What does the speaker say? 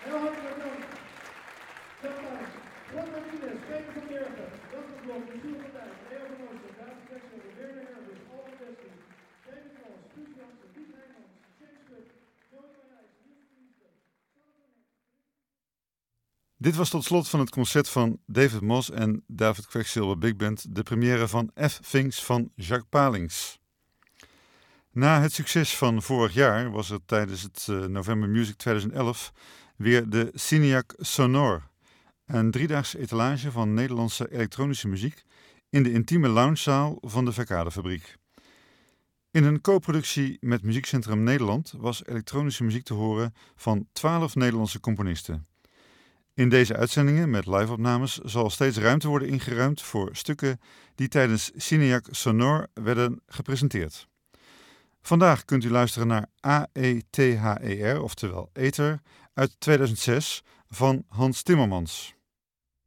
Heel hartelijk dank. Sometimes, Juan Martinez, Baker van Bergen, Jasper Blok, Michiel van Dijk, Leo van Oosten, David Wexel, Werner Herbers, Albert Destiny, David Moss, Guus Jansen, Piet Heijmans, James Swift, Joey Marijs, Niels Vrienden. Dit was tot slot van het concert van David Moss en David Quacksilver Big Band, de première van F. Things van Jacques Palings. Na het succes van vorig jaar was er tijdens het November Music 2011 weer de Cineac Sonore, een driedaagse etalage van Nederlandse elektronische muziek in de intieme loungezaal van de Verkadefabriek. In een co-productie met Muziekcentrum Nederland was elektronische muziek te horen van 12 Nederlandse componisten. In deze uitzendingen met live-opnames zal steeds ruimte worden ingeruimd voor stukken die tijdens Cineac Sonore werden gepresenteerd. Vandaag kunt u luisteren naar AETHER, oftewel Ether, uit 2006 van Hans Timmermans.